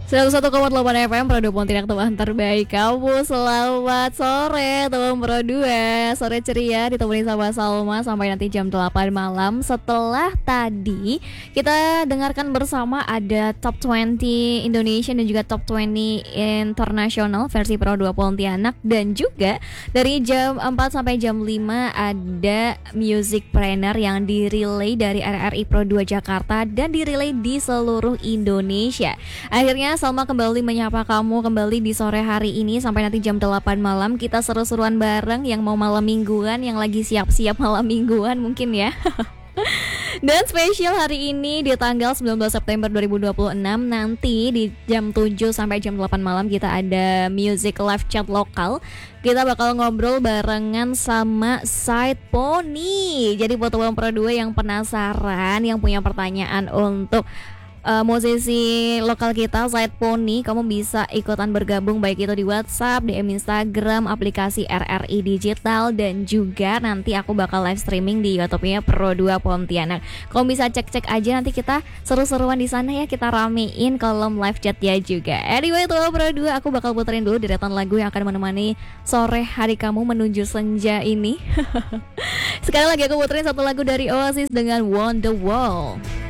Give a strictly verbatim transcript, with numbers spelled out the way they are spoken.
seratus satu koma delapan F M Pro dua Pontianak, teman terbaik kamu. Selamat sore teman Pro dua. Sore ceria ditemani sama Salma sampai nanti jam delapan malam. Setelah tadi kita dengarkan bersama ada Top dua puluh Indonesia dan juga Top dua puluh Internasional versi Pro dua Pontianak. Dan juga dari jam empat sampai jam lima ada Music Planner yang direlay dari R R I Pro dua Jakarta dan direlay di seluruh Indonesia. Akhirnya Salma kembali menyapa kamu kembali di sore hari ini sampai nanti jam delapan malam. Kita seru-seruan bareng yang mau malam mingguan, yang lagi siap-siap malam mingguan mungkin ya. Dan spesial hari ini di tanggal sembilan belas September dua ribu dua puluh enam, nanti di jam tujuh sampai jam delapan malam kita ada music live chat lokal. Kita bakal ngobrol barengan sama Side Pony. Jadi buat teman Pro dua yang penasaran, yang punya pertanyaan untuk Uh, musisi lokal kita Side Pony, kamu bisa ikutan bergabung baik itu di WhatsApp, D M Instagram, aplikasi R R I Digital, dan juga nanti aku bakal live streaming di YouTube-nya Pro dua Pontianak. Kamu bisa cek-cek aja, nanti kita seru-seruan di sana ya, kita ramein kolom live chatnya juga. Anyway, tuh Pro dua, aku bakal puterin dulu deretan lagu yang akan menemani sore hari kamu menuju senja ini. Sekali lagi aku puterin satu lagu dari Oasis dengan Wonderwall.